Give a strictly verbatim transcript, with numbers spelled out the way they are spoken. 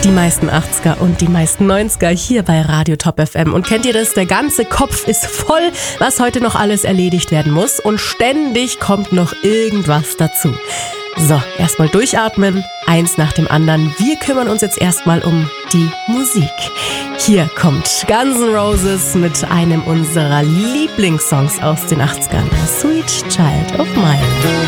Die meisten achtziger und die meisten neunziger hier bei Radio Top F M. Und kennt ihr das? Der ganze Kopf ist voll, was heute noch alles erledigt werden muss. Und ständig kommt noch irgendwas dazu. So, erstmal durchatmen, eins nach dem anderen. Wir kümmern uns jetzt erstmal um die Musik. Hier kommt Guns N' Roses mit einem unserer Lieblingssongs aus den achtzigern. Sweet Child of Mine.